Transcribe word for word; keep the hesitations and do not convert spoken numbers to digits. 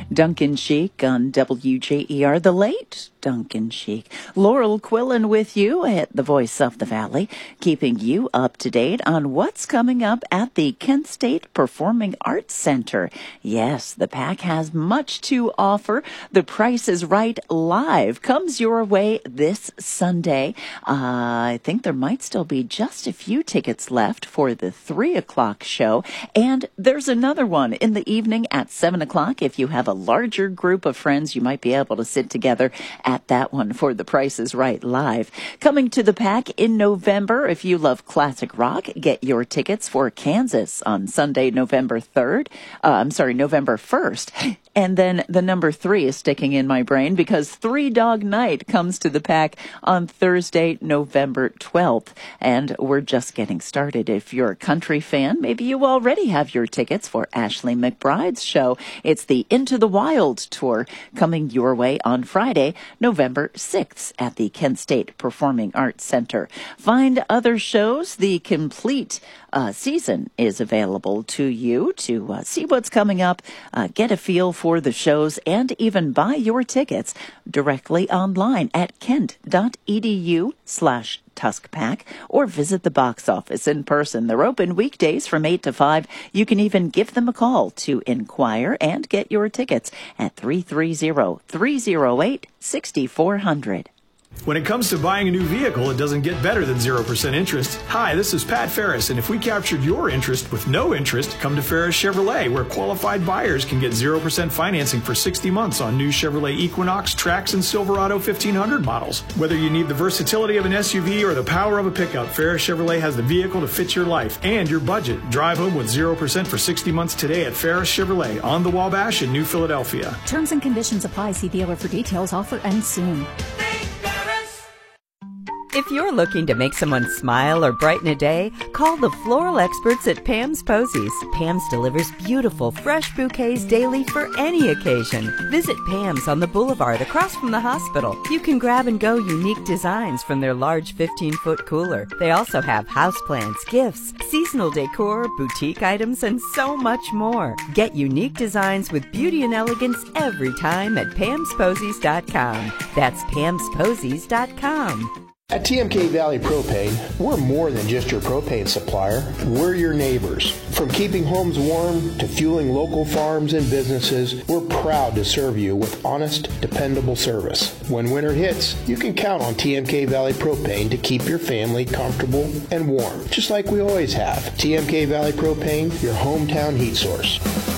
Duncan Sheik on W J E R, the late Duncan Sheik. Laurel Quillen with you at the Voice of the Valley, keeping you up to date on what's coming up at the Kent State Performing Arts Center. Yes, the PAC has much to offer. The Price is Right Live comes your way this Sunday. Uh, I think there might still be just a few tickets left for the three o'clock show. And there's another one in the evening at seven o'clock. If you have a larger group of friends, you might be able to sit together at that one for The Price is Right Live. Coming to the PAC in November, if you love classic rock, get your tickets for Kansas on Sunday, November third. Uh, I'm sorry, November first. And then the number three is sticking in my brain because Three Dog Night comes to the PAC on Thursday, November twelfth. And we're just getting started. If you're a country fan, maybe you already have your tickets for Ashley McBride's show. It's the Into the Wild tour coming your way on Friday, November sixth at the Kent State Performing Arts Center. Find other shows. The complete uh, season is available to you to uh, see what's coming up, uh, get a feel for the shows, and even buy your tickets directly online at kent.edu slash TuskPAC or visit the box office in person. They're open weekdays from eight to five. You can even give them a call to inquire and get your tickets at three three zero, three zero eight, six four zero zero. When it comes to buying a new vehicle, it doesn't get better than zero percent interest. Hi, this is Pat Ferris, and if we captured your interest with no interest, come to Ferris Chevrolet, where qualified buyers can get zero percent financing for sixty months on new Chevrolet Equinox, Trax, and Silverado fifteen hundred models. Whether you need the versatility of an S U V or the power of a pickup, Ferris Chevrolet has the vehicle to fit your life and your budget. Drive home with zero percent for sixty months today at Ferris Chevrolet on the Wabash in New Philadelphia. Terms and conditions apply. See dealer for details. Offer ends soon. If you're looking to make someone smile or brighten a day, call the floral experts at Pam's Posies. Pam's delivers beautiful, fresh bouquets daily for any occasion. Visit Pam's on the boulevard across from the hospital. You can grab and go unique designs from their large fifteen-foot cooler. They also have houseplants, gifts, seasonal decor, boutique items, and so much more. Get unique designs with beauty and elegance every time at pams posies dot com. That's pams posies dot com. At T M K Valley Propane, we're more than just your propane supplier. We're your neighbors. From keeping homes warm to fueling local farms and businesses, we're proud to serve you with honest, dependable service. When winter hits, you can count on T M K Valley Propane to keep your family comfortable and warm, just like we always have. T M K Valley Propane, your hometown heat source.